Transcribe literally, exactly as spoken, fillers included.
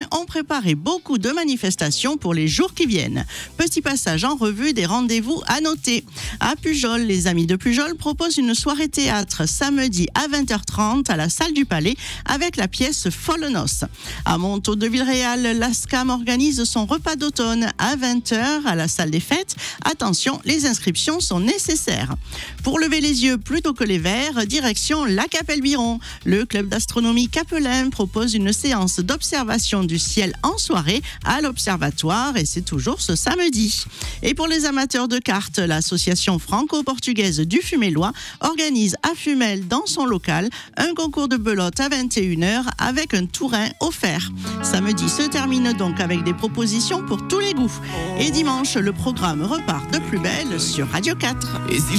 ont préparé beaucoup de manifestations pour les jours qui viennent. Petit passage en revue des rendez-vous à noter. À Pujol, les amis de Pujol proposent une soirée théâtre samedi à vingt heures trente à la salle du Palais avec la pièce Folle Noce. À Montaut de Villeréal, l'A S C A M organise son repas d'automne à vingt heures à la salle des fêtes. Attention, les inscriptions sont nécessaires. Pour lever les yeux plutôt que les verres, direction la Capelle-Biron. Le club d'astronomie Capelin propose une séance d'observation du ciel en soirée à l'observatoire et c'est toujours ce samedi. Et pour les amateurs de cartes, l'association franco-portugaise du Fumélois organise à Fumel dans son local un concours de belote à vingt et une heures avec un tourin offert. Samedi se termine donc avec des propositions pour tous les goûts. Et dimanche, le programme repart de plus belle sur Radio quatre. Et si